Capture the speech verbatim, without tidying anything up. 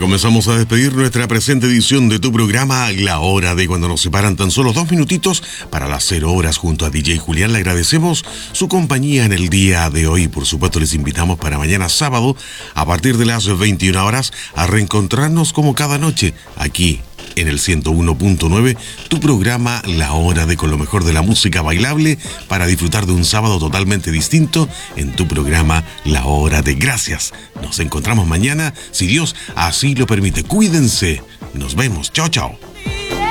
comenzamos a despedir nuestra presente edición de tu programa La Hora de, cuando nos separan tan solo dos minutitos para las cero horas junto a D J Julián. Le agradecemos su compañía en el día de hoy. Por supuesto, les invitamos para mañana sábado, a partir de las veintiuna horas, a reencontrarnos como cada noche aquí en el ciento uno punto nueve, tu programa La Hora de, con lo mejor de la música bailable para disfrutar de un sábado totalmente distinto en tu programa La Hora de. Gracias. Nos encontramos mañana, si Dios así lo permite. Cuídense. Nos vemos. Chao, chao.